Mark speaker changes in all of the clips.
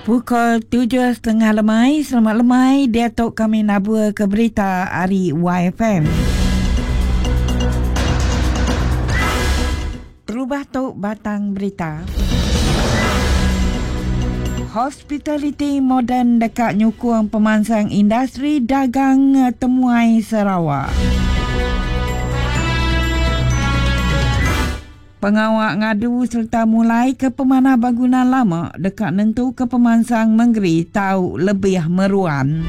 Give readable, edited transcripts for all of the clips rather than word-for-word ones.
Speaker 1: Pukul 7.30 lemai. Selamat lemai. Datuk kami nabua ke berita hari YFM. Terubah tok batang berita. Hospitality moden dekat nyukung pemansang industri dagang Temuai Sarawak. Pengawak ngadu serta mulai ke pemanah bangunan lama dekat nentu ke pemansang Menggeri tahu lebih meruan.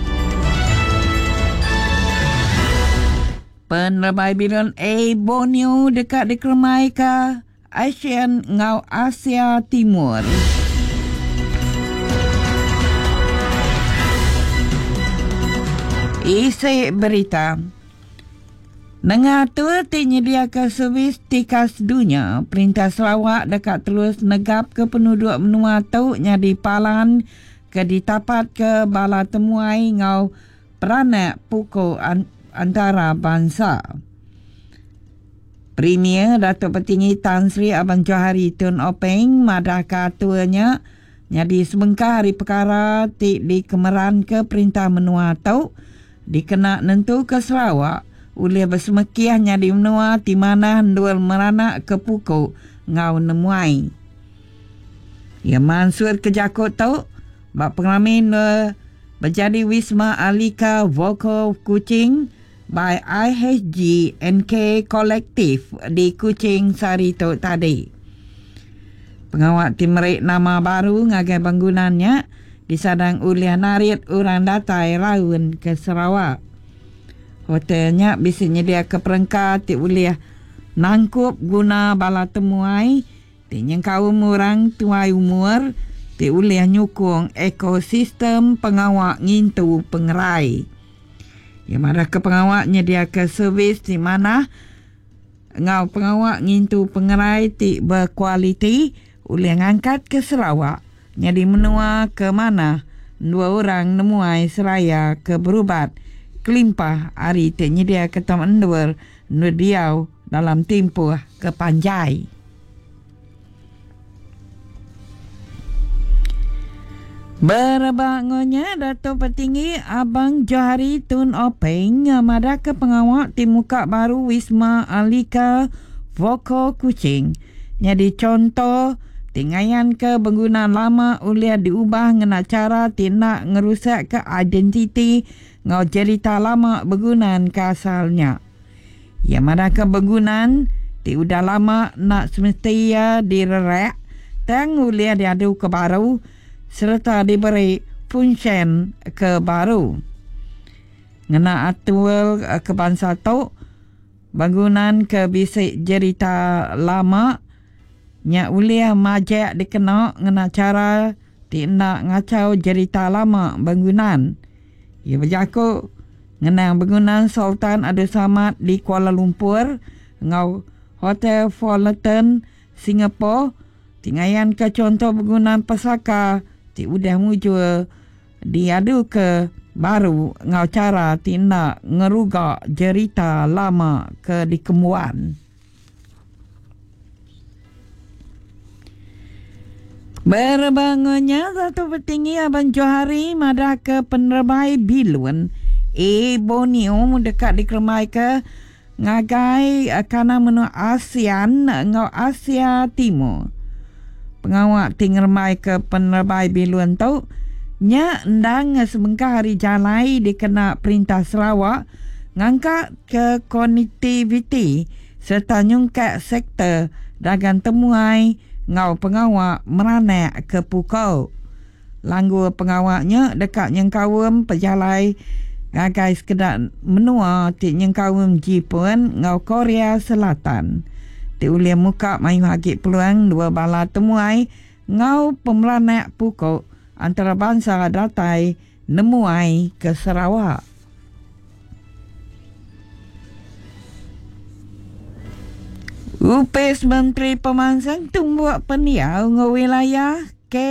Speaker 1: Penerbai bilion Borneo dekat dikermai ke ASEAN ngau Asia Timur. Isi berita. Nengatur menyediakan servis tikas dunia, Perintah Sarawak dekat terus negap ke penduduk menua tu nyadi palan ke ditapat ke bala temuai ngau peranak pukul antara bangsa. Premier Datuk Petinggi Tan Sri Abang Johari Tun Openg madah katuanya nyadi sebengkah hari perkara di kemeran ke Perintah menua tu dikena nentu ke Sarawak oleh bersemekiahnya di menua di mana hendual meranak ke pukul ngau nemuai. Ya Mansur ke Jakut tu bak pengamin berjadi Wisma Alika Voko Kuching by IHG NK Kolektif di Kuching Sari tu tadi. Pengawak timerik nama baru ngagai bangunannya disadang oleh narit orang datai raun ke Sarawak. Hotelnya bisa nyedia ke perengkat ti boleh nangkup guna bala temuai ti yang kaum orang tuai umur ti boleh nyukung ekosistem pengawak ngintu pengerai. Yang mana ke pengawak nyedia ke servis di mana ngau pengawak ngintu pengerai ti berkualiti boleh ngangkat ke Sarawak nyadi menua ke mana dua orang nemuai seraya ke berubat kelimpah hari tenyedia ke taman dua nudiau dalam tempoh ke Panjai. Berbangunnya Datuk Petinggi Abang Johari Tun Openg madah ke pengawak di muka baru Wisma Alika Voko Kuching jadi contoh tinggayan ke bangunan lama oleh diubah ngena cara tindak ngerusak ke identiti ngau cerita lama bangunan ke asalnya. Yang mana ke bangunan ti udah lama nak semestinya direrek tang oleh diadu ke baru serta diberi function ke baru. Ngena atual ke bangsa tu bangunan ke bisik cerita lama nya uliah majak dikena ngena cara tindak ngacau cerita lama bangunan. Ia berjaku ngena bangunan Sultan Abdul Samad di Kuala Lumpur ngau Hotel Fullerton Singapura tinggayan ke contoh bangunan pesaka ti udah muncul diadu ke baru ngau cara tindak ngerugak cerita lama ke dikemuan. Berbangunnya Datuk Petinggi Abang Johari madah ke penerbai bilun Borneo dekat dikermai ke ngagai kana menua ASEAN ngau Asia Timur. Pengawak tinggermai ke penerbai bilun tu nya endang sebengkah hari jalai dikena Perintah Sarawak ngangkat ke konektiviti serta nyungkat sektor dagang temuai ngau pengawak meranak ke pukau. Langgur pengawaknya dekat yang kawum pejalai ngagai sekedar menua ti yang kawum Jepun ngau Korea Selatan. Ti uliah muka mayu hagik peluang dua bala temuai ngau pemeranak pukau antara bangsa datai nemuai ke Sarawak. Upes Menteri Pemansang tumbuh peniau ngau wilayah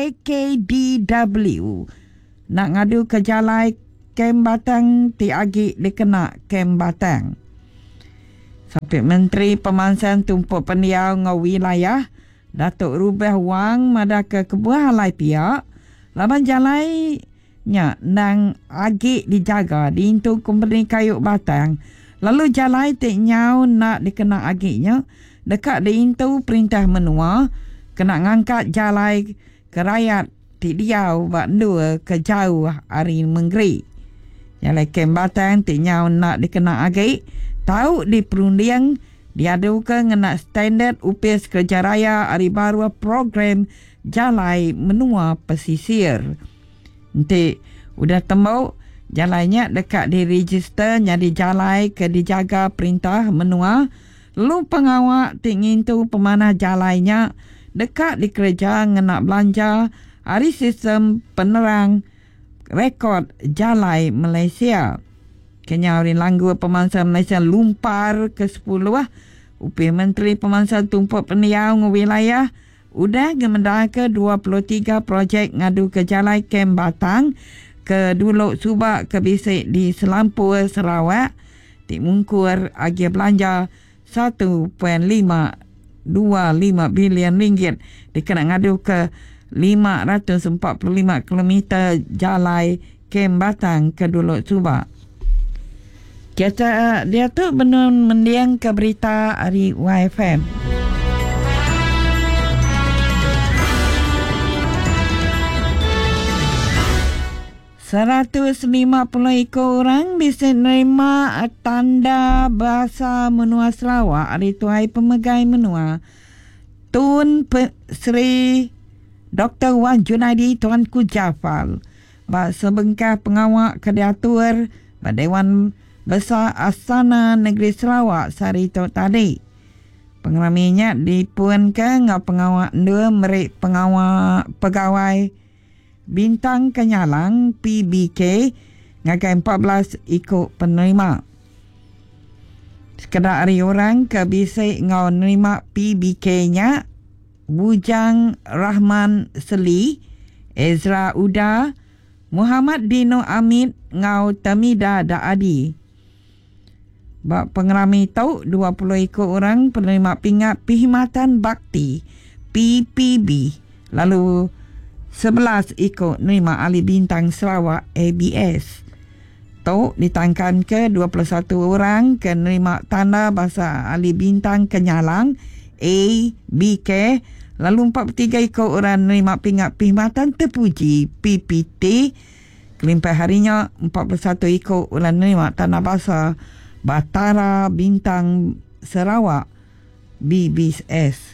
Speaker 1: KKDW nak ngadu ke jalai Kem Batang ti agi dikena Kem Batang. Sampai Menteri Pemansang tumbuh peniau ngau wilayah Datuk Rubeh Wang madah ke kebuah halai pihak Laban jalai nya nang agik dijaga di intu company kayu batang. Lalu jalai tak nyau nak dikena agiknya dekat di intu perintah menua kena ngangkat jalai ke rakyat ti diau bak dua ke jauh hari menggeri. Jalai kem batang tak nyau nak dikena agik tahu di perundian diadukan ngena standard UPS Kerja Raya hari baru program jalai menua pesisir. Nanti udah tembau jalainya dekat di register jadi jalai ke dijaga perintah menua. Lalu pengawak tingin tu pemanah jalainya dekat di kerja ngena belanja hari sistem penerang rekod jalai Malaysia. Kenya hari langgu pemangsa Malaysia lumpar ke 10 Upi Menteri Pemangsa Tumpuk Pendiau wilayah udah gemenda ke 23 projek ngadu ke jalai kem batang ke Duluk Subak ke Bisik di Selampur Sarawak di mungkur agi belanja 1.525 bilion ringgit dikena ngadu ke 545 km jalai kem batang ke Duluk Subak. Kita dia tu benar mendiang ke berita hari YFM. 150 orang bisa menerima tanda bahasa menua Sarawak hari Tuai Pemegai Menua. Tun Sri Dr. Wan Junaidi Tuanku Jafal bak sebengkah pengawak kediatur bak Dewan Besar Asana Negeri Sarawak sehari tu tadi. Pengeraminya dipuankan ngau pengawak dua merik pengawak pegawai Bintang Kenyalang PBK ngagai 14 ikut penerima. Sekedar hari orang ke Bisik ngau nerima PBK-nya Bujang Rahman Seli, Ezra Uda, Muhammad Dino Amit ngau Tamida Daadi. Bak pengerami tau 20 ikut orang penerima pingat Perkhidmatan Bakti PPB. Lalu 11 ikut nerima ahli bintang Sarawak ABS. Tau ditangkan ke 21 orang ke nerima tanda bahasa ahli bintang Kenyalang ABK. Lalu 43 ikut orang nerima pingat Perkhidmatan Terpuji PPT. Kelimpah harinya 41 ikut orang nerima tanda bahasa Batara Bintang Sarawak BBS.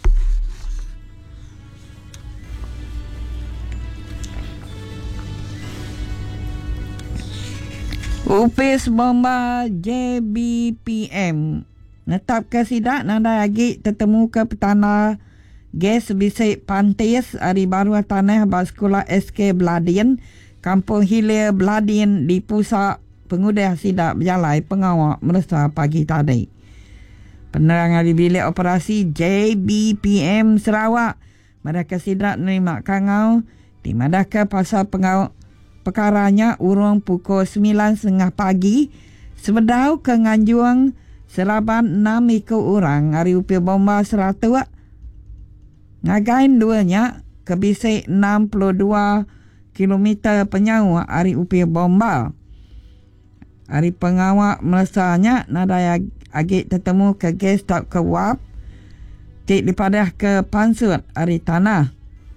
Speaker 1: UPS Bomba JBPM netap ke sidak nanda lagi tertemu ke petana gas Bisik Pantis hari baru tanah bas sekolah SK Bladin Kampung Hilir Bladin di pusat pengudah sidak berjalai pengawak merasa pagi tadi. Penerangan di bilik operasi JBPM Sarawak Madaka sidak menerima kangau di Madaka pasal pengawak perkaranya urung pukul 9.30 pagi sebedau ke Nganjuang Seraban 6 ikut orang hari upil bomba 100 ngagain duanya ke Bisik 62 km penyau hari upil bomba. Hari pengawak melesanya nadaya agik tertemu ke gas tak ke wap tik dipadah ke pansut hari tanah.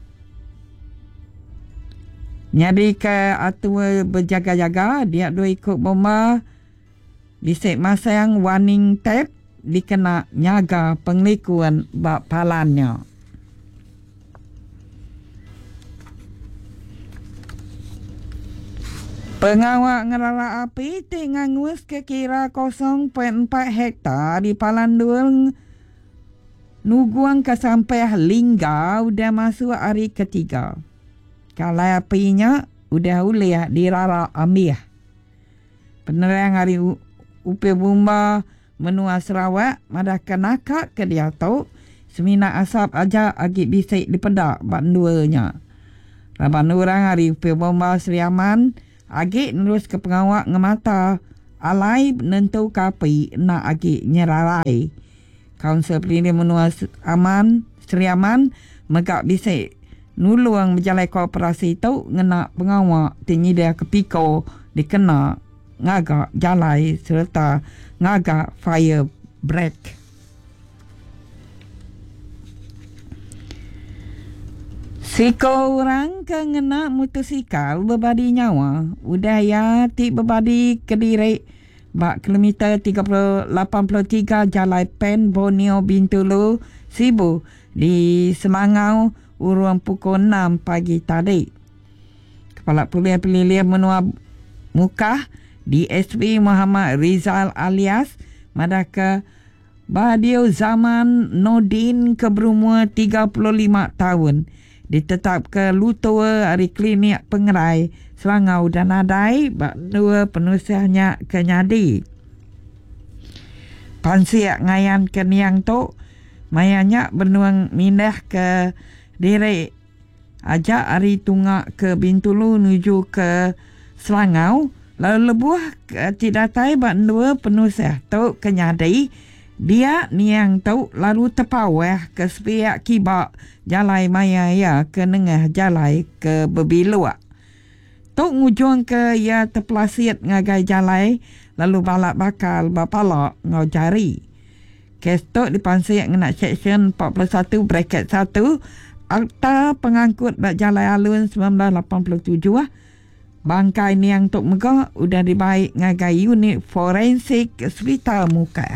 Speaker 1: Nyadi ke atua berjaga-jaga dia dua ikut bomba Bisik masang warning tape dikena nyaga penglikuan bak palannya. Pengawak ngerala api tingangus ke kira 0.4 hektar di Palandul Nuguang ke sampai Lingga udah masuk hari ketiga. Kalau apinya udah uliah dirara ambil. Penerang hari Upi Bumba Menua Sarawak madah kenaka ke dia tau semina asap aja agak Bisik dipedak banduanya. Raban orang hari Upi Bumba Sri Aman agak nerus ke pengawak ngemata alai nentu kapi nak agak nyerarai. Kaunsil Pelindung Menua Aman Sri Aman megak Bisik nulung berjalan koperasi tu ngena pengawak tinggi dia kepiko dikena ngagak jalai serta ngagak fire break. Siko orang kena motosikal berbadi nyawa udaya ti berbadi Kediri bak kilometer 83 Jalai Pen Borneo Bintulu Sibu di Semangau urang pukul 6 pagi tadi. Kepala Polis Pelilihan Menua Mukah DSP Muhammad Rizal alias Madaka Badio Zaman Nordin ke berumur 35 tahun ditetap ke lutua dari klinik pengerai Selangau dan Adai bak dua penusahnya ke Nyadi. Pansiak ngayan ke niang tu mayanya benuang mindah ke Diri ajak hari tunggak ke Bintulu menuju ke Selangau lalu lebuh tidak tahu bak dua penusah tu ke Nyadi. Dia niang tu lalu terpawah ke sepiak kibak jalai maya ya ke nengah jalai ke Bebilua. Tok ngujung ke ya terpelasit ngagai jalai lalu balak bakal bapalak ngau jari. Kes tok dipansiak ngena seksyen 41 bracket 1 Akta Pengangkut bak jalai alun 1987 bangkai niang tok megah udah dibaik ngagai unit forensik Srita Mukah.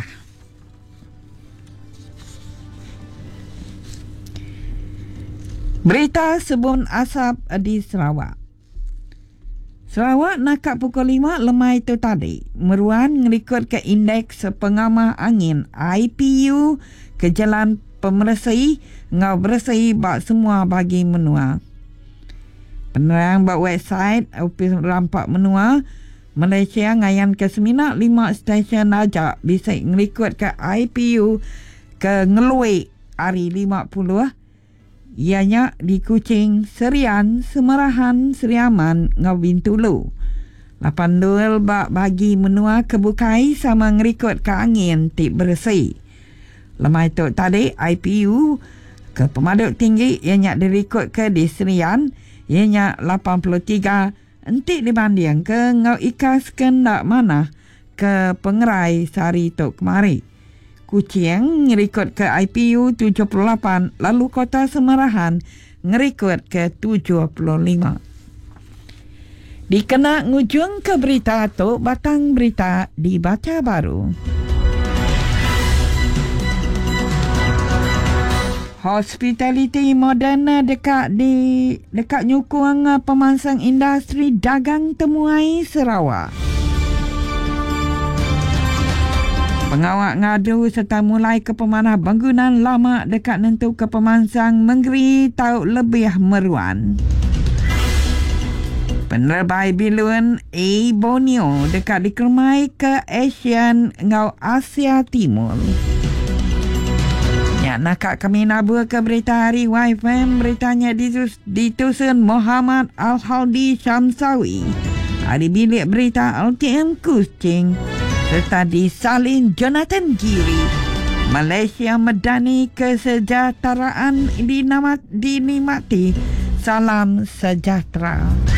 Speaker 1: Berita sebun asap di Sarawak. Sarawak nakak pukul 5 lemai itu tadi. Meruan ngelikut ke indeks pengamah angin IPU ke jalan pemersih ngau bersih bak semua bagi menua. Penerang bak website Opis Rampak Menua Malaysia ngayan ke seminak 5 stesen ajak bisa ngelikut ke IPU ke ngelui hari 50. Ianya di Kuching, Serian, Semerahan, Seriaman, ngau Bintulu. 82 bak bagi menua kebukai sama ngerikut ke angin tik bersih. Lemai tu tadi IPU ke pemaduk tinggi ianya dirikut ke di Serian, ianya 83 entik dibanding ke ngau ikas kendak mana ke pengerai sehari tu kemari. Kuching ngerikut ke IPU 78, lalu Kota Semerahan ngerikut ke 75. Dikena ngujung ke berita tu, batang berita dibaca baru. Hospitality moden dekat nyukung pemansang industri dagang temuai Sarawak. Pengawak ngadu serta mulai ke pemanah bangunan lama dekat nentu ke pemansang menggeri tahu lebih meruan. Penerbai bilun A. Borneo dekat dikermai ke Asian ngau Asia Timur. Ya, nakak kami nabur ke berita hari YFM, beritanya ditusun Muhammad Al-Haldi Syamsawi. Hari bilik berita LTM Kuching. Serta disalin Jonathan Giri. Malaysia medani kesejahteraan dinikmati. Salam sejahtera.